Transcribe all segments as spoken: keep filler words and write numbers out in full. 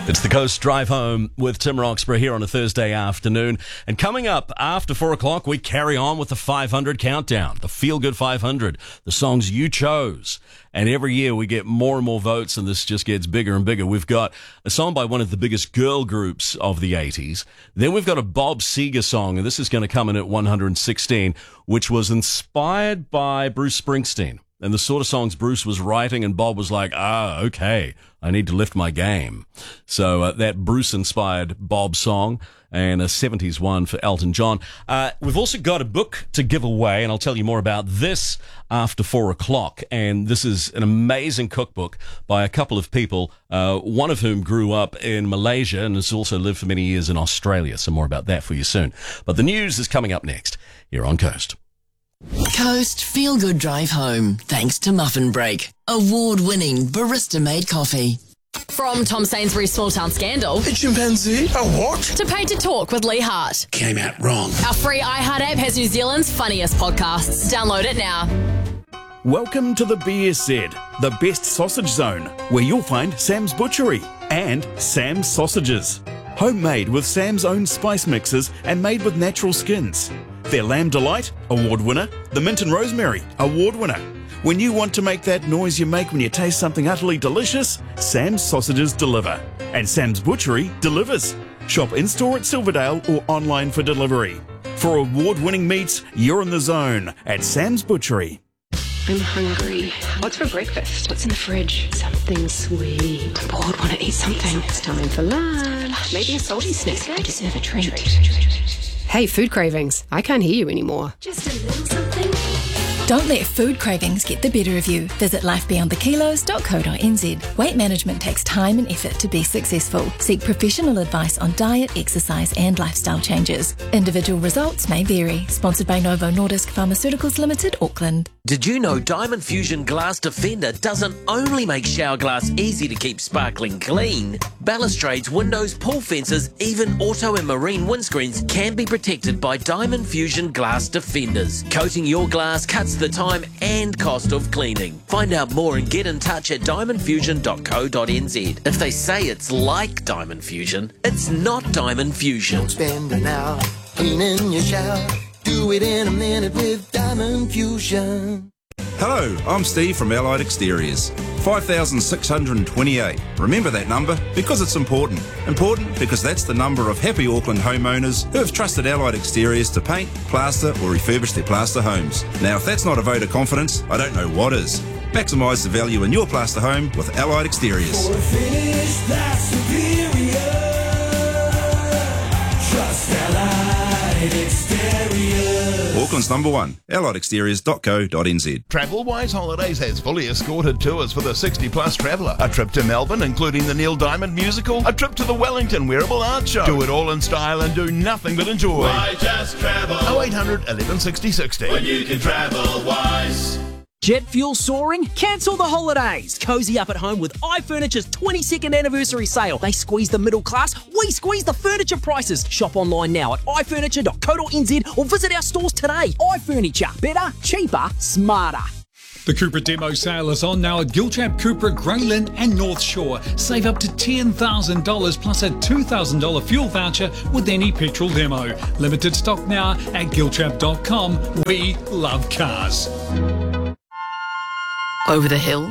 It's the Coast Drive Home with Tim Roxburgh here on a Thursday afternoon. And coming up after four o'clock, we carry on with the five hundred countdown, the Feel Good five hundred, the songs you chose. And every year we get more and more votes, and this just gets bigger and bigger. We've got a song by one of the biggest girl groups of the eighties. Then we've got a Bob Seger song, and this is going to come in at one hundred sixteen, which was inspired by Bruce Springsteen. And the sort of songs Bruce was writing, and Bob was like, ah, okay, I need to lift my game. So uh, that Bruce-inspired Bob song, and a seventies one for Elton John. Uh, we've also got a book to give away, and I'll tell you more about this after four o'clock. And this is an amazing cookbook by a couple of people, uh, one of whom grew up in Malaysia and has also lived for many years in Australia. So more about that for you soon. But the news is coming up next here on Coast. Coast Feel Good Drive Home, thanks to Muffin Break, award-winning barista-made coffee. From Tom Sainsbury's Small Town Scandal. A chimpanzee? A what? To Paid to Talk with Lee Hart. Came out wrong. Our free iHeart app has New Zealand's funniest podcasts. Download it now. Welcome to the B S Z, the best sausage zone, where you'll find Sam's Butchery and Sam's Sausages. Homemade with Sam's own spice mixes and made with natural skins. Their Lamb Delight, award winner. The Mint and Rosemary, award winner. When you want to make that noise you make when you taste something utterly delicious, Sam's Sausages deliver. And Sam's Butchery delivers. Shop in-store at Silverdale or online for delivery. For award-winning meats, you're in the zone at Sam's Butchery. I'm hungry. What's for breakfast? What's in the fridge? Something sweet. I'm bored, want to eat something. It's time for lunch. Maybe a salty snack. I deserve a treat. Hey, food cravings. I can't hear you anymore. Just a little something. Don't let food cravings get the better of you. Visit life beyond the kilos dot co dot n z. Weight management takes time and effort to be successful. Seek professional advice on diet, exercise and lifestyle changes. Individual results may vary. Sponsored by Novo Nordisk Pharmaceuticals Limited, Auckland. Did you know Diamond Fusion Glass Defender doesn't only make shower glass easy to keep sparkling clean? Balustrades, windows, pool fences, even auto and marine windscreens can be protected by Diamond Fusion Glass Defenders. Coating your glass cuts the time and cost of cleaning. Find out more and get in touch at diamond fusion dot co dot n z. If they say it's like Diamond Fusion, it's not Diamond Fusion. Don't spend an hour cleaning your shower. Do it in a minute with Diamond Fusion. Hello, I'm Steve from Allied Exteriors. five thousand six hundred twenty-eight. Remember that number because it's important. Important because that's the number of happy Auckland homeowners who have trusted Allied Exteriors to paint, plaster or refurbish their plaster homes. Now, if that's not a vote of confidence, I don't know what is. Maximise the value in your plaster home with Allied Exteriors. For a finish that's superior, trust Allied Exteriors. Auckland's number one, allied exteriors dot co dot n z. TravelWise Holidays has fully escorted tours for the sixty plus traveller. A trip to Melbourne, including the Neil Diamond musical. A trip to the Wellington Wearable Art Show. Do it all in style and do nothing but enjoy. Why just travel? oh eight hundred, eleven sixty, sixty. When you can travel wise. Jet fuel soaring? Cancel the holidays. Cozy up at home with iFurniture's twenty-second anniversary sale. They squeeze the middle class, we squeeze the furniture prices. Shop online now at i furniture dot co dot n z or visit our stores today. iFurniture. Better, cheaper, smarter. The Cupra demo sale is on now at Giltrap, Cupra, Greyland and North Shore. Save up to ten thousand dollars plus a two thousand dollars fuel voucher with any petrol demo. Limited stock now at giltrap dot com. We love cars. Over the hill?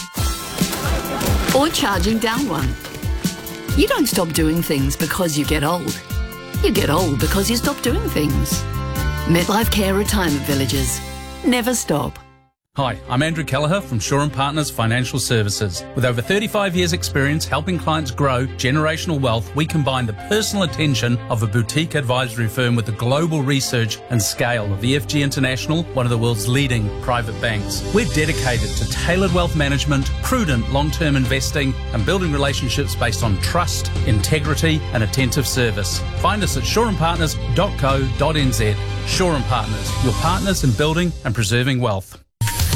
Or charging down one? You don't stop doing things because you get old. You get old because you stop doing things. MetLife Care Retirement Villages. Never stop. Hi, I'm Andrew Kelleher from Shaw and Partners Financial Services. With over thirty-five years experience helping clients grow generational wealth, we combine the personal attention of a boutique advisory firm with the global research and scale of E F G International, one of the world's leading private banks. We're dedicated to tailored wealth management, prudent long-term investing, and building relationships based on trust, integrity, and attentive service. Find us at shaw and partners dot co dot n z. Shaw and Partners, your partners in building and preserving wealth.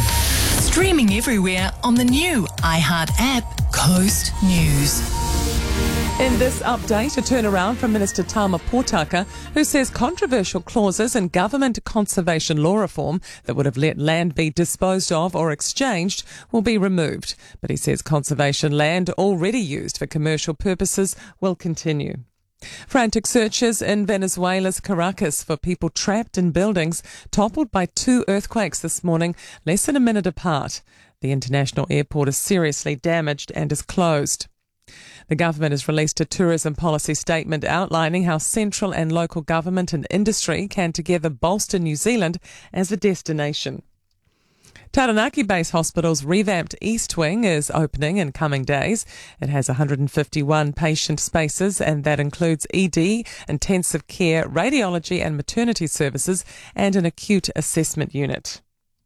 Streaming everywhere on the new iHeart app, Coast News. In this update, a turnaround from Minister Tama Potaka, who says controversial clauses in government conservation law reform that would have let land be disposed of or exchanged will be removed. But he says conservation land already used for commercial purposes will continue. Frantic searches in Venezuela's Caracas for people trapped in buildings toppled by two earthquakes this morning, less than a minute apart. The international airport is seriously damaged and is closed. The government has released a tourism policy statement outlining how central and local government and industry can together bolster New Zealand as a destination. Taranaki Base Hospital's revamped East Wing is opening in coming days. It has one hundred fifty-one patient spaces, and that includes E D, intensive care, radiology and maternity services, and an acute assessment unit.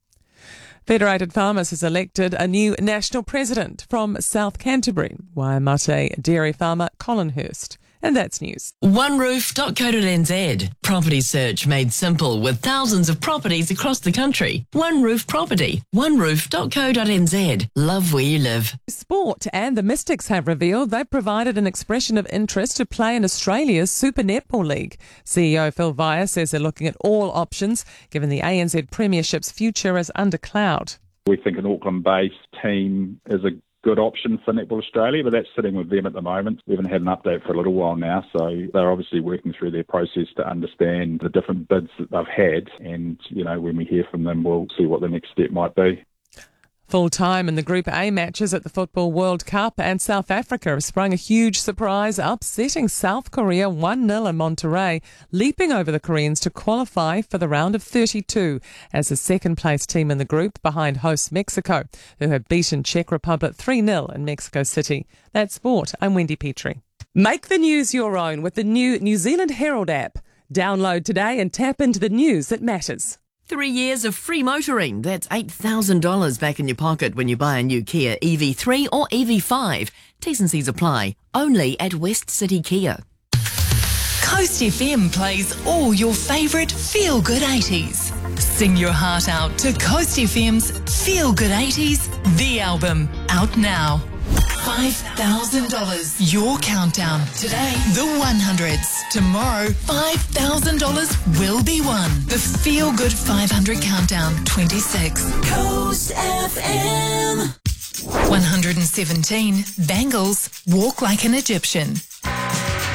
Federated Farmers has elected a new national president from South Canterbury, Waimate dairy farmer Colin Hurst. And that's news. one roof dot co dot n z. Property search made simple with thousands of properties across the country. One Roof Property. one roof dot co dot n z. Love where you live. Sport and the Mystics have revealed they've provided an expression of interest to play in Australia's Super Netball League. C E O Phil Via says they're looking at all options, given the A N Z Premiership's future is under cloud. We think an Auckland-based team is a good option for Netball Australia, but that's sitting with them at the moment. We haven't had an update for a little while now, so they're obviously working through their process to understand the different bids that they've had, and, you know, when we hear from them, we'll see what the next step might be. Full time in the Group A matches at the Football World Cup, and South Africa have sprung a huge surprise, upsetting South Korea one nil in Monterrey, leaping over the Koreans to qualify for the round of thirty-two as the second place team in the group behind hosts Mexico, who have beaten Czech Republic three nil in Mexico City. That's sport. I'm Wendy Petrie. Make the news your own with the new New Zealand Herald app. Download today and tap into the news that matters. Three years of free motoring. That's eight thousand dollars back in your pocket when you buy a new Kia E V three or E V five. T's and C's apply. Only at West City Kia. Coast F M plays all your favourite feel-good eighties. Sing your heart out to Coast F M's Feel Good eighties, the album, out now. five thousand dollars. Your countdown. Today, the one hundreds. Tomorrow, five thousand dollars will be won. The Feel Good five hundred Countdown twenty-six. Coast F M. one hundred seventeen. Bangles, Walk Like an Egyptian.